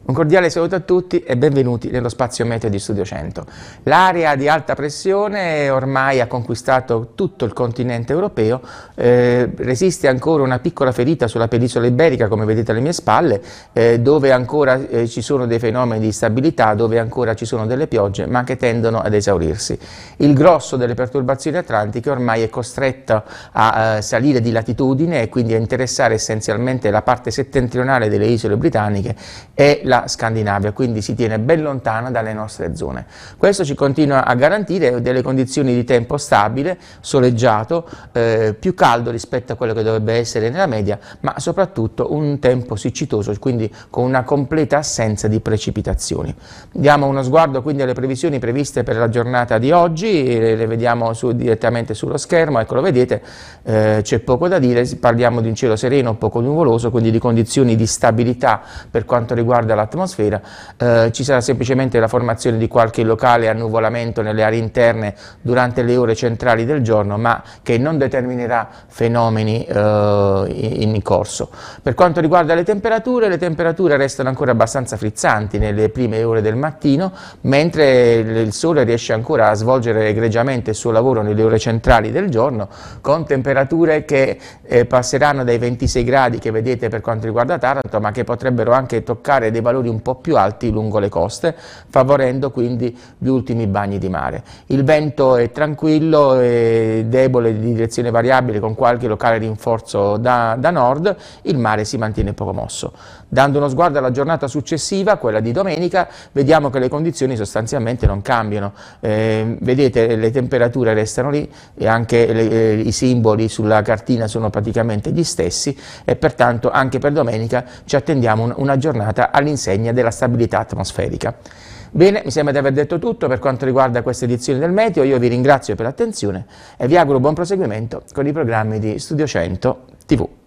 Un cordiale saluto a tutti e benvenuti nello spazio meteo di Studio 100. L'area di alta pressione ormai ha conquistato tutto il continente europeo, resiste ancora una piccola ferita sulla penisola iberica, come vedete alle mie spalle, dove ancora ci sono dei fenomeni di stabilità, dove ancora ci sono delle piogge, ma che tendono ad esaurirsi. Il grosso delle perturbazioni atlantiche ormai è costretto a salire di latitudine e quindi a interessare essenzialmente la parte settentrionale delle isole britanniche e la Scandinavia, quindi si tiene ben lontana dalle nostre zone. Questo ci continua a garantire delle condizioni di tempo stabile, soleggiato, più caldo rispetto a quello che dovrebbe essere nella media, ma soprattutto un tempo siccitoso, quindi con una completa assenza di precipitazioni. Diamo uno sguardo quindi alle previsioni previste per la giornata di oggi, le vediamo direttamente sullo schermo, ecco, lo vedete, c'è poco da dire, parliamo di un cielo sereno, poco nuvoloso, quindi di condizioni di stabilità per quanto riguarda l'atmosfera. Ci sarà semplicemente la formazione di qualche locale annuvolamento nelle aree interne durante le ore centrali del giorno, ma che non determinerà fenomeni in corso. Per quanto riguarda le temperature restano ancora abbastanza frizzanti nelle prime ore del mattino, mentre il sole riesce ancora a svolgere egregiamente il suo lavoro nelle ore centrali del giorno, con temperature che passeranno dai 26 gradi che vedete per quanto riguarda Taranto, ma che potrebbero anche toccare dei valori un po' più alti lungo le coste, favorendo quindi gli ultimi bagni di mare. Il vento è tranquillo e debole, di direzione variabile, con qualche locale rinforzo da nord. Il mare si mantiene poco mosso. Dando uno sguardo alla giornata successiva, quella di domenica, vediamo che le condizioni sostanzialmente non cambiano. Vedete, le temperature restano lì e anche i simboli sulla cartina sono praticamente gli stessi, e pertanto anche per domenica ci attendiamo una giornata all'insegna della stabilità atmosferica. Bene, mi sembra di aver detto tutto per quanto riguarda questa edizione del Meteo. Io vi ringrazio per l'attenzione e vi auguro buon proseguimento con i programmi di Studio 100 TV.